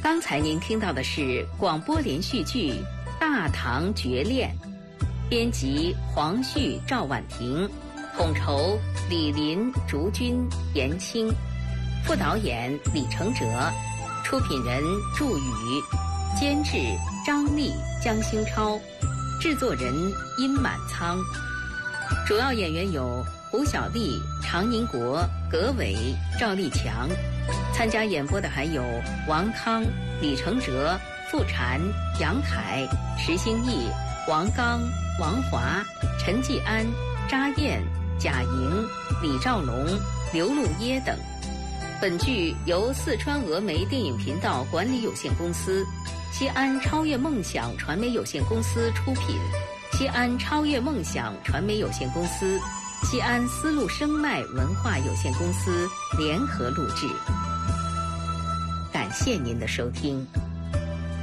刚才您听到的是广播连续剧《大唐绝恋》，编辑黄旭、赵婉婷，统筹李林、竹君、严青，副导演李承哲，出品人祝宇，监制张丽、江兴超，制作人殷满仓。主要演员有胡小丽、常宁国、葛伟、赵立强。参加演播的还有王康、李承哲、傅婵、杨凯、石兴义、王刚、王华、陈继安、查燕、贾莹、李兆龙、刘路耶等。本剧由四川峨眉电影频道管理有限公司、西安超越梦想传媒有限公司出品，西安超越梦想传媒有限公司、西安丝路声脉文化有限公司联合录制。感谢您的收听。